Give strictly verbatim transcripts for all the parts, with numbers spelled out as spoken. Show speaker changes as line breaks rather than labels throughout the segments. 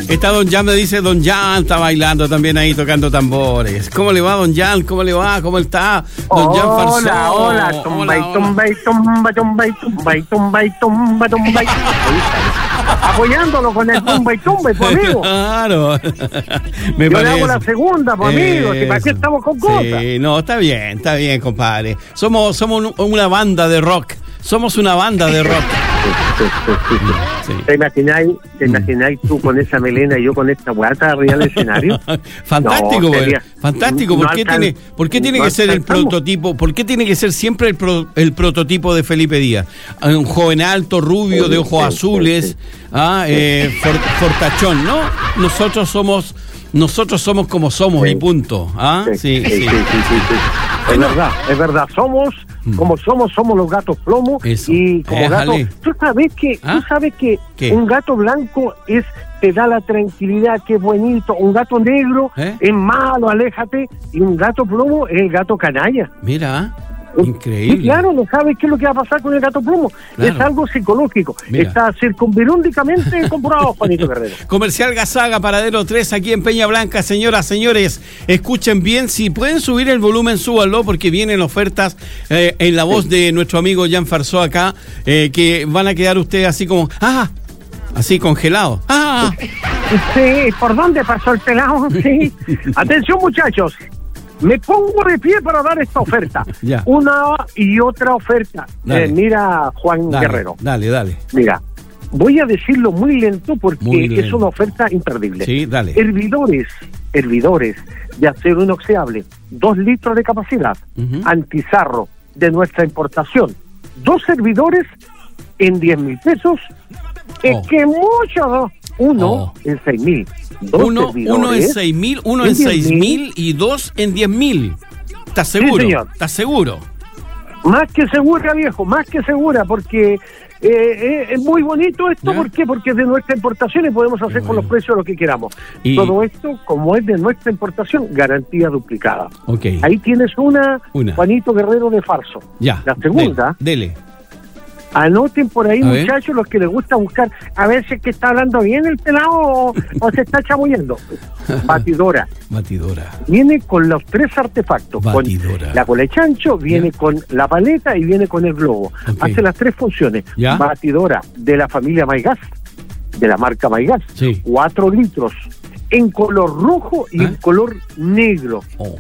Está Don Jan, me dice, Don Jan está bailando también ahí, tocando tambores. ¿Cómo le va, Don Jan? ¿Cómo le va? ¿Cómo está? Don Jan Farsó.
Hola, hola, tumba y tumba y tumba, tumba y tumba y tumba y tumba, tumba y tumba. Apoyándolo con el tumba y tumba, pues, amigo.
Claro. Me
Yo
parece.
le hago la segunda, pues, amigo. Si para qué estamos con cosas.
Sí, no, está bien, está bien, compadre. Somos, somos una banda de rock. Somos una banda de rock.
Sí. ¿Te imagináis, te imagináis tú con esa melena y yo con esta guata arriba del escenario?
Fantástico,
No,
güey.
sería-
Fantástico. ¿Por
no
qué
alcan-
tiene, por qué tiene
no
que ser el
alcanzamos.
prototipo? ¿Por qué tiene que ser siempre el, pro- el prototipo de Felipe Díaz? Un joven alto, rubio, de ojos
Sí,
azules,
sí, sí.
ah, eh, for- fortachón, ¿no? Nosotros somos, nosotros somos como somos
Sí.
y punto. ¿Ah? Sí, sí.
sí, sí, sí, sí. Es
Bueno.
verdad, es verdad. Somos como somos, somos los gatos plomo.
Eso.
Y como
Éjale.
gato, tú sabes que,
¿Ah?
tú sabes que
¿Qué?
un gato blanco es te da la tranquilidad, que es bonito. Un gato negro
¿Eh?
es malo, aléjate. Y un gato plomo es el gato canalla.
Mira,
Y
increíble.
claro, no sabes qué es lo que va a pasar con el gato plomo.
Claro.
Es algo psicológico.
Mira.
Está circunvirúndicamente comprobado, Juanito Guerrero.
Comercial Gazaga, Paradero tres, aquí en Peña Blanca. Señoras, señores, escuchen bien. Si pueden subir el volumen, súbanlo, porque vienen ofertas eh, en la voz de nuestro amigo Jan Farsó acá, eh, que van a quedar ustedes así como, ¡ah! Así congelados. ¡Ah!
Sí, ¿por dónde pasó el pelado? Sí. Atención, muchachos. Me pongo de pie para dar esta oferta.
Ya.
Una y otra oferta.
Dale.
Eh, mira, Juan
Dale,
Guerrero.
dale, dale.
Mira, voy a decirlo muy lento porque
Muy
es
lento.
una oferta imperdible.
Sí, dale.
Hervidores, hervidores de acero inoxidable, dos litros de capacidad,
Ujú.
antizarro de nuestra importación, dos hervidores en diez mil pesos. Es
Oh.
que mucho, ¿no? Uno
Oh.
en seis mil. Dos
Uno,
servidores.
uno en seis mil, uno
en
en
diez
seis
mil.
mil y dos en diez mil. ¿Estás seguro?
señor.
¿Estás seguro?
Más que segura, viejo, más que segura, porque eh, eh, es muy bonito esto.
¿Ya?
¿Por qué? Porque es de nuestra importación y podemos hacer
Qué
con los
bueno.
precios lo que queramos.
Y-
Todo esto, como es de nuestra importación, garantía duplicada.
Ok.
Ahí tienes una,
Una.
Juanito Guerrero de Farso.
Ya.
La segunda,
Dele. dele.
anoten por ahí,
A ver.
muchachos, los que les gusta buscar, a ver si es que está hablando bien el pelado o, o se está chamullando. Batidora.
Batidora.
Viene con los tres artefactos.
Batidora.
Con la cola de chancho, viene
Ya.
con la paleta y viene con el globo.
Ok.
Hace las tres funciones.
Ya.
Batidora de la familia Maygas, de la marca Maygas.
Sí.
Cuatro litros. En color rojo y
¿Ah?
en color negro.
Oh.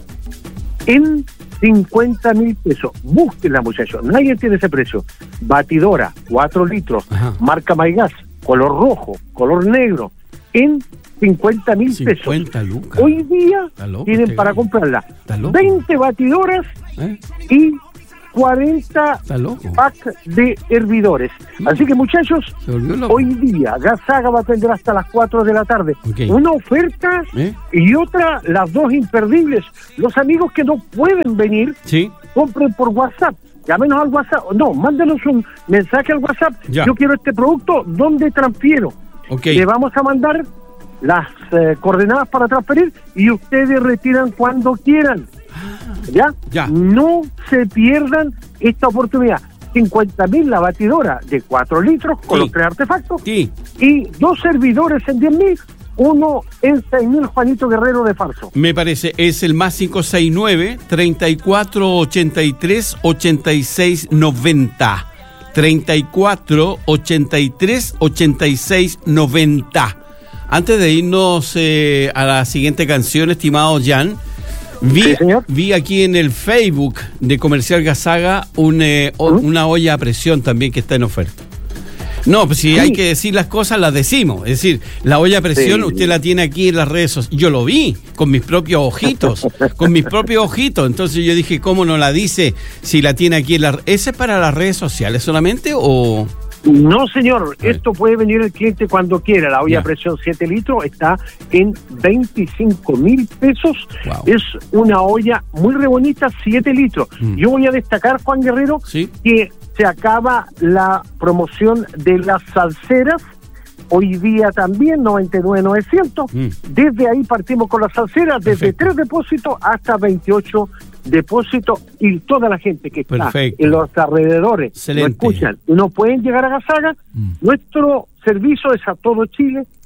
En cincuenta mil pesos. Búsquenla, muchachos. Nadie tiene ese precio. Batidora, cuatro litros.
Ajá.
Marca Maygas, color rojo, color negro. En cincuenta mil pesos.
cincuenta lucas.
Hoy día
Está loco
tienen
este
para
gallo.
comprarla
Está loco.
veinte batidoras
¿Eh?
y cuarenta
Está loco.
packs de hervidores. Así que, muchachos,
Se volvió loco.
hoy día Gazaga va a atender hasta las cuatro de la tarde.
Ok.
Una oferta
¿Eh?
y otra, las dos imperdibles. Los amigos que no pueden venir,
Sí.
compren por WhatsApp. Llámenos al WhatsApp. No, mándenos un mensaje al WhatsApp.
Ya.
Yo quiero este producto, ¿dónde transfiero?
Ok.
Le vamos a mandar las eh, coordenadas para transferir y ustedes retiran cuando quieran. ¿Ya?
Ya.
No se pierdan esta oportunidad. cincuenta mil la batidora de cuatro litros con
Sí.
los tres artefactos
Sí.
y dos servidores en diez mil, uno en seis mil, Juanito Guerrero de Farso.
Me parece, es el más cinco seis nueve, treinta y cuatro ochenta y tres, ochenta y seis noventa. treinta y cuatro ochenta y tres, ochenta y seis noventa. Antes de irnos eh, a la siguiente canción, estimado Jan, vi,
Sí, señor.
vi aquí en el Facebook de Comercial Gazaga un, eh, o-
¿Mm?
una olla a presión también que está en oferta. No, pues si
Sí.
hay que decir las cosas, las decimos. Es decir, la olla a presión
Sí.
usted la tiene aquí en las redes sociales. Yo lo vi con mis propios ojitos, con mis propios ojitos. Entonces yo dije, ¿cómo no la dice si la tiene aquí en las... ¿Ese es para las redes sociales solamente o...?
No, señor,
ver.
esto puede venir el cliente cuando quiera. La olla
Ya.
a presión siete litros está en veinticinco mil pesos.
Wow.
Es una olla muy re bonita, siete litros.
Mm.
Yo voy a destacar, Juan Guerrero,
Sí.
que se acaba la promoción de las salseras. Hoy día también noventa y nueve mil novecientos.
Mm.
Desde ahí partimos con las salseras, desde
Perfecto.
tres depósitos hasta veintiocho depósitos, y toda la gente que está
Perfecto.
en los alrededores
Excelente.
lo escuchan y no pueden llegar a Gazaga.
Mm.
Nuestro servicio es a todo Chile,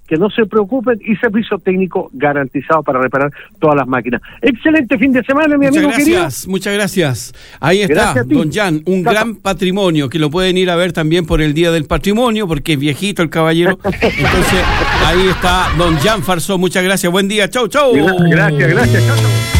que no se preocupen, y servicio técnico garantizado para reparar todas las máquinas. Excelente fin de semana, mi
muchas
amigo
gracias,
querido.
Muchas gracias. Ahí está, don Jan, un Caja. gran patrimonio, que lo pueden ir a ver también por el Día del Patrimonio, porque es viejito el caballero. Entonces, ahí está don Jan Farsó. Muchas gracias, buen día, chau, chau.
Gracias, gracias, chau, chau.